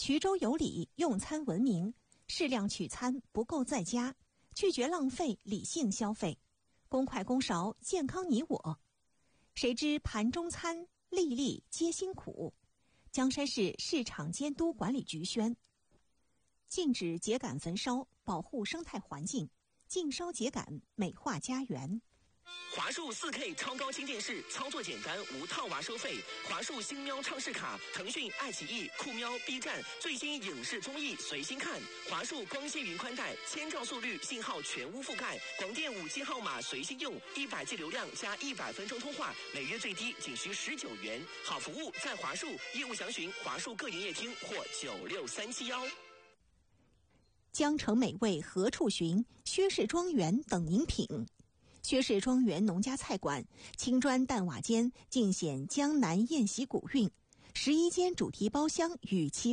衢州有礼，用餐文明，适量取餐，不够在家，拒绝浪费，理性消费，公筷公勺，健康你我。谁知盘中餐，粒粒皆辛苦。江山市市场监督管理局宣，禁止秸秆焚烧，保护生态环境，禁烧秸秆，美化家园。 华数 4K 超高清电视，操作简单，无套娃收费。华数星喵畅视卡，腾讯、爱奇艺、酷喵、B 站最新影视综艺随心看。华数光纤云宽带，1000兆速率，信号全屋覆盖，广电5G 号码随心用，100G 流量加100分钟通话，每月最低仅需19元。好服务在华数，业务详询华数各营业厅或96371。 江城美味何处寻？薛氏庄园等您品。薛氏庄园农家菜馆，青砖淡瓦间，尽显江南宴席古韵。11间主题包厢与其